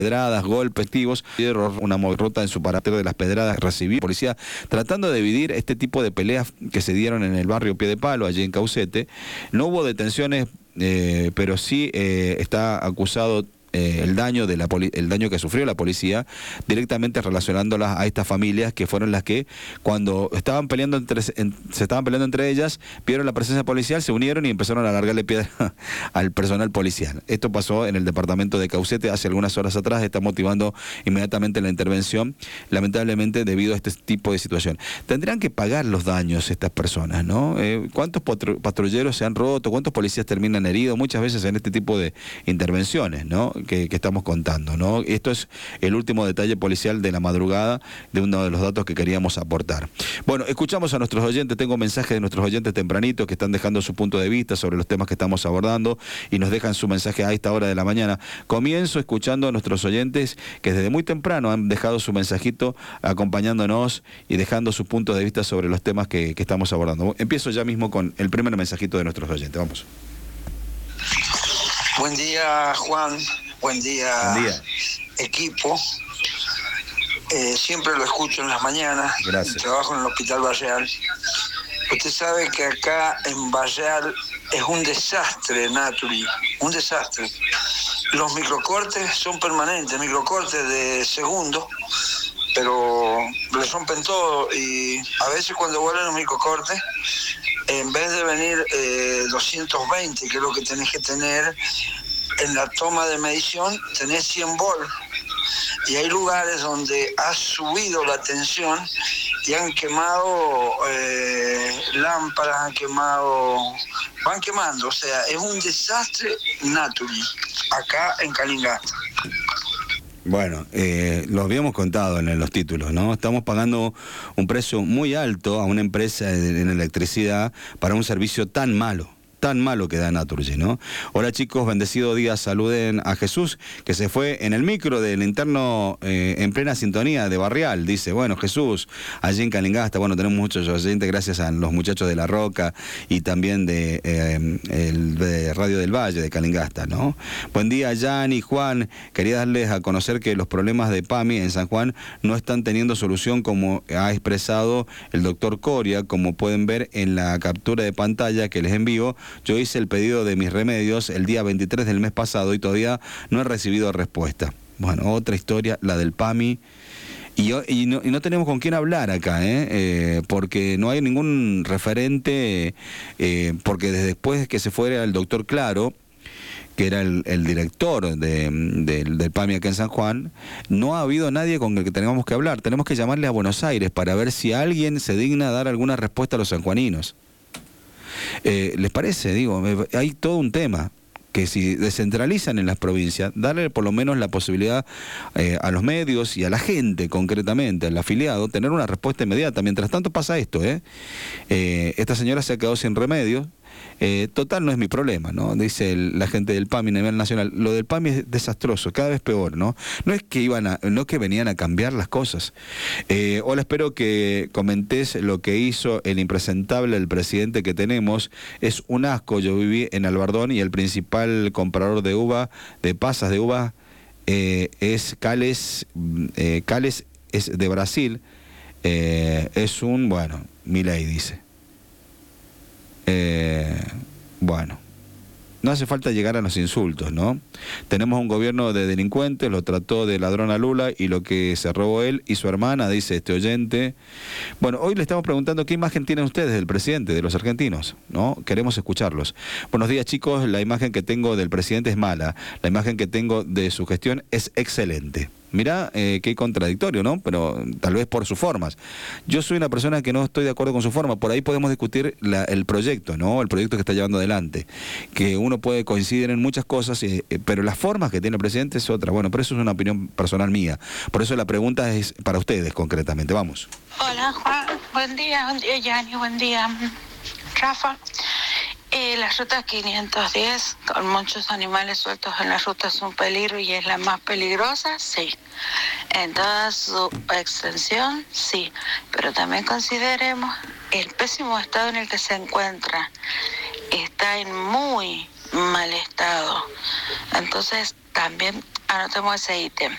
pedradas, golpes, tivos, una ruta en su paradero de las Pedradas recibió policía tratando de dividir este tipo de peleas que se dieron en el barrio Piedepalo, allí en Caucete. No hubo detenciones, pero sí está acusado el daño que sufrió la policía, directamente relacionándolas a estas familias que fueron las que cuando estaban peleando se estaban peleando entre ellas, vieron la presencia policial, se unieron y empezaron a largarle piedra al personal policial. Esto pasó en el departamento de Caucete hace algunas horas atrás, está motivando inmediatamente la intervención, lamentablemente debido a este tipo de situación. Tendrán que pagar los daños estas personas, ¿no? ¿Cuántos patrulleros se han roto? ¿Cuántos policías terminan heridos? Muchas veces en este tipo de intervenciones, ¿no? Que estamos contando, ¿no? Esto es el último detalle policial de la madrugada de uno de los datos que queríamos aportar. Bueno, escuchamos a nuestros oyentes, tengo mensajes de nuestros oyentes tempranitos que están dejando su punto de vista sobre los temas que estamos abordando y nos dejan su mensaje a esta hora de la mañana. Comienzo escuchando a nuestros oyentes que desde muy temprano han dejado su mensajito acompañándonos y dejando su punto de vista sobre los temas que estamos abordando. Empiezo ya mismo con el primer mensajito de nuestros oyentes, vamos. Buen día, Juan. Buen día, equipo. Siempre lo escucho en las mañanas. Gracias. Trabajo en el Hospital Barreal. Usted sabe que acá en Barreal es un desastre, Naturi, un desastre. Los microcortes son permanentes, microcortes de segundo, pero le rompen todo y a veces cuando vuelven los microcortes, en vez de venir 220, que es lo que tenés que tener, en la toma de medición tenés 100 volt. Y hay lugares donde ha subido la tensión y han quemado lámparas, van quemando. O sea, es un desastre Naturi, acá en Calingasta. Bueno, lo habíamos contado en los títulos, ¿no? Estamos pagando un precio muy alto a una empresa en electricidad para un servicio tan malo que da Naturgy, ¿no? Hola chicos, bendecido día, saluden a Jesús, que se fue en el micro del interno en plena sintonía de Barrial, dice, bueno, Jesús, allí en Calingasta, bueno, tenemos muchos oyentes, gracias a los muchachos de La Roca y también de Radio del Valle de Calingasta, ¿no? Buen día, Jan y Juan, quería darles a conocer que los problemas de PAMI en San Juan no están teniendo solución como ha expresado el doctor Coria, como pueden ver en la captura de pantalla que les envío. Yo hice el pedido de mis remedios el día 23 del mes pasado y todavía no he recibido respuesta. Bueno, otra historia, la del PAMI. Y no tenemos con quién hablar acá, porque no hay ningún referente, porque después que se fuera el doctor Claro, que era el director del PAMI acá en San Juan, no ha habido nadie con el que tengamos que hablar. Tenemos que llamarle a Buenos Aires para ver si alguien se digna a dar alguna respuesta a los sanjuaninos. ¿Les parece? Digo, hay todo un tema que si descentralizan en las provincias, darle por lo menos la posibilidad a los medios y a la gente concretamente, al afiliado, tener una respuesta inmediata. Mientras tanto pasa esto, esta señora se ha quedado sin remedio. Total, no es mi problema, ¿no? Dice la gente del PAMI a nivel nacional. Lo del PAMI es desastroso, cada vez peor, ¿no? No es que venían a cambiar las cosas. Hola, espero que comentes lo que hizo el impresentable del presidente que tenemos. Es un asco. Yo viví en Albardón y el principal comprador de uva, de pasas de uva, es Cales. Cales es de Brasil. Es un, bueno, Milei dice. Bueno, no hace falta llegar a los insultos, ¿no? Tenemos un gobierno de delincuentes, lo trató de ladrón a Lula y lo que se robó él y su hermana, dice este oyente. Bueno, hoy le estamos preguntando qué imagen tienen ustedes del presidente, de los argentinos, ¿no? Queremos escucharlos. Buenos días, chicos, la imagen que tengo del presidente es mala, la imagen que tengo de su gestión es excelente. Mirá, qué contradictorio, ¿no? Pero tal vez por sus formas. Yo soy una persona que no estoy de acuerdo con su forma. Por ahí podemos discutir el proyecto, ¿no? El proyecto que está llevando adelante. Que uno puede coincidir en muchas cosas, pero las formas que tiene el presidente es otra. Bueno, pero eso es una opinión personal mía. Por eso la pregunta es para ustedes concretamente. Vamos. Hola, Juan. Buen día, Yanni. Buen día, Rafa. La ruta 510, con muchos animales sueltos en la ruta, es un peligro y es la más peligrosa, sí. En toda su extensión, sí. Pero también consideremos el pésimo estado en el que se encuentra. Está en muy mal estado. Entonces, también Anotemos ese ítem.